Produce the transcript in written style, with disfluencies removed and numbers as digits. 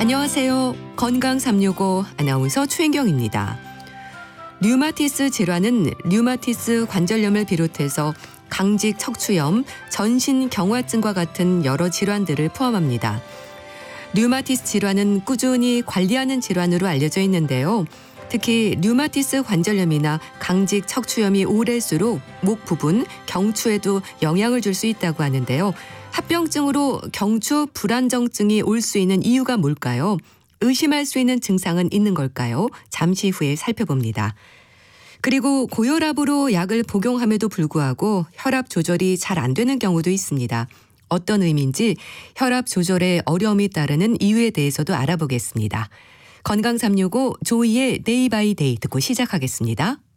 안녕하세요. 건강 365 아나운서 최인경입니다. 류마티스 질환은 류마티스 관절염을 비롯해서 강직 척추염, 전신 경화증과 같은 여러 질환들을 포함합니다. 류마티스 질환은 꾸준히 관리하는 질환으로 알려져 있는데요. 특히 류마티스 관절염이나 강직 척추염이 오래수록 목 부분, 경추에도 영향을 줄 수 있다고 하는데요. 합병증으로 경추 불안정증이 올 수 있는 이유가 뭘까요? 의심할 수 있는 증상은 있는 걸까요? 잠시 후에 살펴봅니다. 그리고 고혈압으로 약을 복용함에도 불구하고 혈압 조절이 잘 안 되는 경우도 있습니다. 어떤 의미인지 혈압 조절에 어려움이 따르는 이유에 대해서도 알아보겠습니다. 건강 365 조이의 데이 바이 데이 듣고 시작하겠습니다.